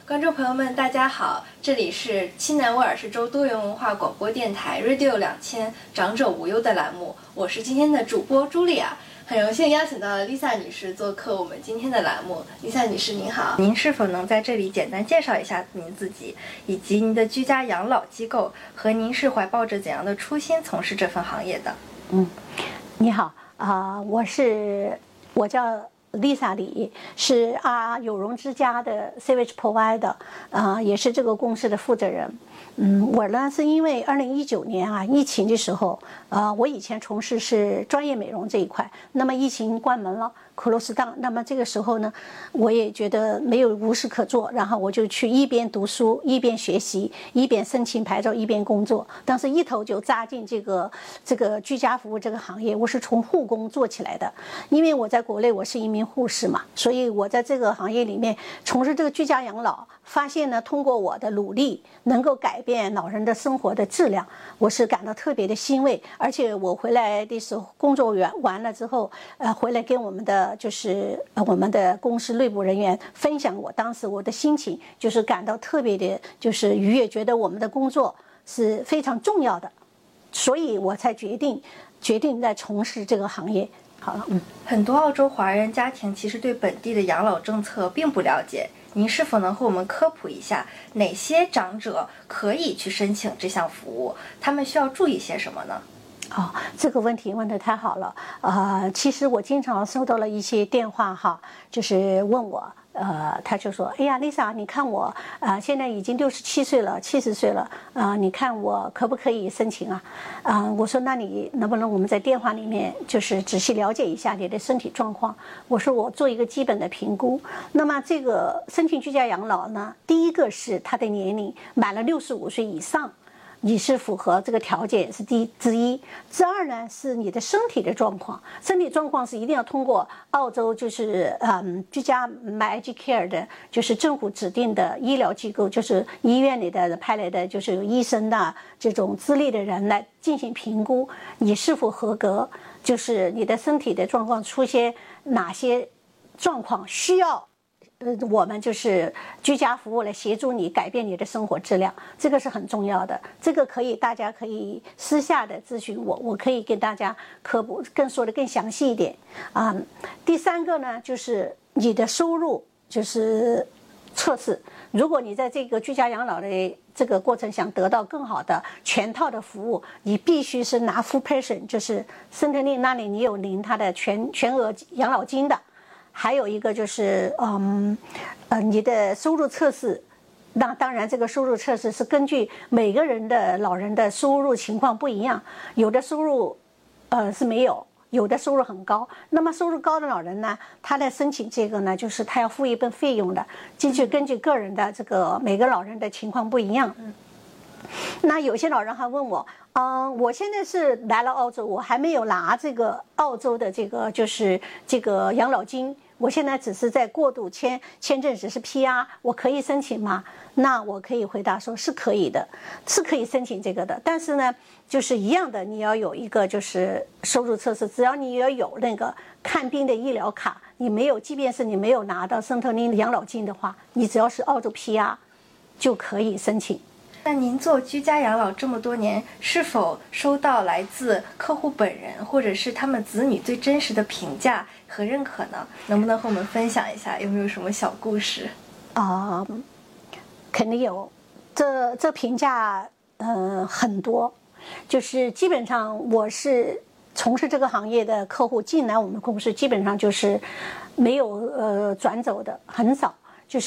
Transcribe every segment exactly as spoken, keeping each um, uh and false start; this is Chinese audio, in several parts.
观众朋友们，大家好，这里是西南威尔士州多元文化广播电台 Radio 两千长者无忧的栏目，我是今天的主播茱莉亚，很荣幸邀请到了 Lisa 女士做客我们今天的栏目。Lisa 女士您好，您是否能在这里简单介绍一下您自己，以及您的居家养老机构和您是怀抱着怎样的初心从事这份行业的？ 嗯，你好啊、呃，我是我叫Lisa 李，是啊有容之家的 Service Provider， 啊、呃、也是这个公司的负责人。嗯，我呢是因为二零一九年啊疫情的时候，呃，我以前从事是专业美容这一块，那么疫情关门了。close down， 那么这个时候呢，我也觉得没有无事可做，然后我就去一边读书一边学习，一边申请牌照一边工作，当时一头就扎进这个这个居家服务这个行业。我是从护工做起来的，因为我在国内我是一名护士嘛，所以我在这个行业里面从事这个居家养老，发现呢通过我的努力能够改变老人的生活的质量，我是感到特别的欣慰。而且我回来的时候工作完完了之后，呃，回来跟我们的就是我们的公司内部人员分享我当时我的心情，就是感到特别的就是愉悦，觉得我们的工作是非常重要的，所以我才决定决定在从事这个行业。好了，嗯， 很多澳洲华人家庭其实对本地的养老政策并不了解，您是否能和我们科普一下哪些长者可以去申请这项服务，他们需要注意些什么呢？ 哦，这个问题问得太好了。呃，其实我经常收到了一些电话哈，就是问我，呃，他就说，哎呀 ，Lisa， 你看我，呃，现在已经六十七岁了，七十岁了，啊、呃，你看我可不可以申请啊？啊、呃，我说，那你能不能我们在电话里面就是仔细了解一下你的身体状况？我说我做一个基本的评估。那么这个申请居家养老呢，第一个是他的年龄满了六十五岁以上。你是符合这个条件是第一之一，之二呢是你的身体的状况，身体状况是一定要通过澳洲就是嗯居家 MyAgeCare 的，就是政府指定的医疗机构，就是医院里的派来的就是有医生的这种资历的人来进行评估，你是否合格，就是你的身体的状况出现哪些状况需要。呃，我们就是居家服务来协助你改变你的生活质量，这个是很重要的。这个可以，大家可以私下的咨询我，我可以给大家科普，更说的更详细一点啊、嗯。第三个呢，就是你的收入就是测试。如果你在这个居家养老的这个过程想得到更好的全套的服务，你必须是拿 full pension， 就是森特利那里你有领他的全全额养老金的。还有一个就是，嗯，呃，你的收入测试，那当然这个收入测试是根据每个人的老人的收入情况不一样，有的收入，呃是没有，有的收入很高。那么收入高的老人呢，他来申请这个呢，就是他要付一份费用的，根据根据个人的这个每个老人的情况不一样。嗯。那有些老人还问我，嗯，我现在是来了澳洲，我还没有拿这个澳洲的这个就是这个养老金，我现在只是在过渡签签证，只是 P R， 我可以申请吗？那我可以回答说是可以的，是可以申请这个的。但是呢，就是一样的，你要有一个就是收入测试，只要你要有那个看病的医疗卡，你没有，即便是你没有拿到圣特林的养老金的话，你只要是澳洲 P R 就可以申请。 那您做居家养老这么多年，是否收到来自客户本人或者是他们子女最真实的评价和认可呢？能不能和我们分享一下？有没有什么小故事？ 啊、呃，肯定有，这这评价呃很多，就是基本上我是从事这个行业的客户进来我们公司，基本上就是没有呃转走的，很少，就是。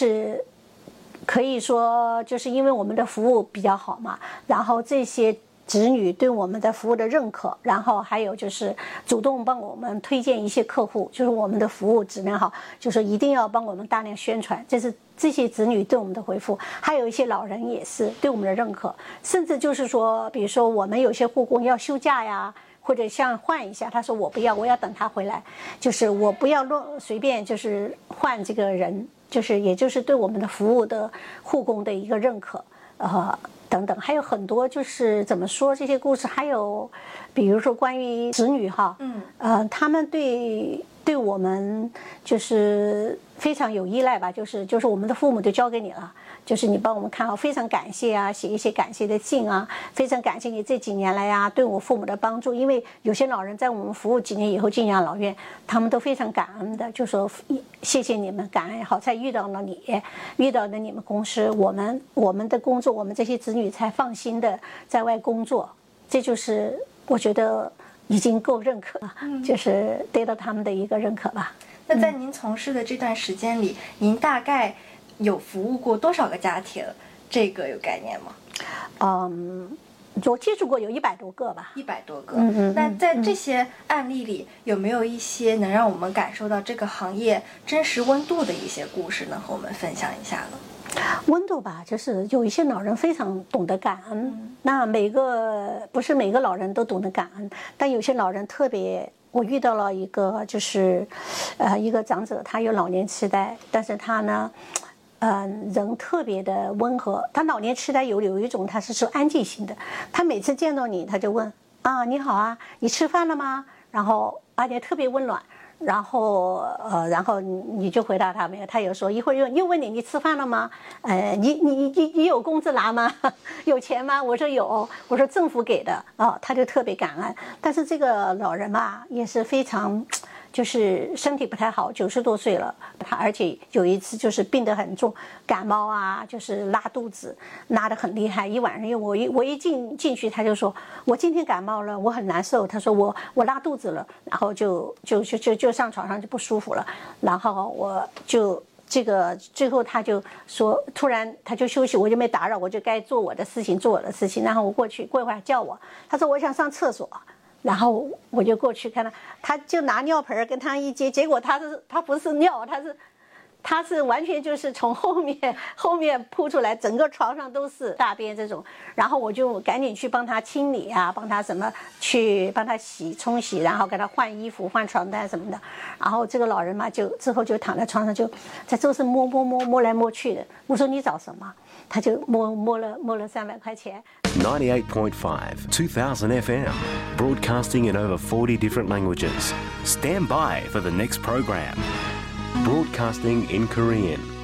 可以说就是因为我们的服务比较好嘛，然后这些子女对我们的服务的认可，然后还有就是主动帮我们推荐一些客户，就是我们的服务质量好，就是一定要帮我们大量宣传，这是这些子女对我们的回复。还有一些老人也是对我们的认可，甚至就是说比如说我们有些护工要休假呀，或者像换一下，他说我不要，我要等他回来，就是我不要乱随便就是换这个人，就是也就是对我们的服务的护工的一个认可，呃等等，还有很多就是怎么说这些故事，还有比如说关于子女哈，嗯，呃，他们对对我们就是非常有依赖吧，就是就是我们的父母就交给你了，就是你帮我们看好，非常感谢啊，写一些感谢的信啊，非常感谢你这几年来呀、啊、对我父母的帮助，因为有些老人在我们服务几年以后进养老院，他们都非常感恩的，就说谢谢你们，感恩好才遇到了你，遇到了你们公司，我们我们的工作，我们这些子女才放心的在外工作，这就是我觉得已经够认可了，嗯、就是得到他们的一个认可吧。 那在您从事的这段时间里，嗯、您大概有服务过多少个家庭？这个有概念吗？ 嗯，我接触过有一百多个吧。 一百多个。 嗯嗯。 那在这些案例里，有没有一些能让我们感受到这个行业真实温度的一些故事，能和我们分享一下呢？ 温度吧，就是有一些老人非常懂得感恩，嗯、那每个不是每个老人都懂得感恩，但有些老人特别。我遇到了一个就是，呃，一个长者，他有老年痴呆，但是他呢，嗯、呃，人特别的温和。他老年痴呆有有一种，他是说安静型的。他每次见到你，他就问啊，你好啊，你吃饭了吗？然后而且特别温暖。然后呃，然后你你就回答他没有，他有说一会儿又又问你你吃饭了吗？呃，你你你你有工资拿吗？有钱吗？我说有，我说政府给的啊、哦，他就特别感恩。但是这个老人嘛，也是非常。就是身体不太好，九十多岁了，他而且有一次就是病得很重，感冒啊，就是拉肚子，拉得很厉害，一晚上。我一我一进进去，他就说我今天感冒了，我很难受。他说我我拉肚子了，然后就就就就就上床上就不舒服了，然后我就这个最后他就说，突然他就休息，我就没打扰，我就该做我的事情，做我的事情。然后我过去，过一会儿叫我，他说我想上厕所。然后我就过去看他，他就拿尿盆跟他一接，结果他是他不是尿，他是他是完全就是从后面后面扑出来，整个床上都是大便这种。然后我就赶紧去帮他清理啊，帮他什么去帮他洗冲洗，然后给他换衣服换床单什么的。然后这个老人嘛，就之後就躺在床上就在周身摸摸摸摸来摸去的。我说你找什么？他就摸摸了摸了三百块钱。 ninety-eight point five, two thousand F M, broadcasting in over forty different languages. Stand by for the next program. Broadcasting in Korean.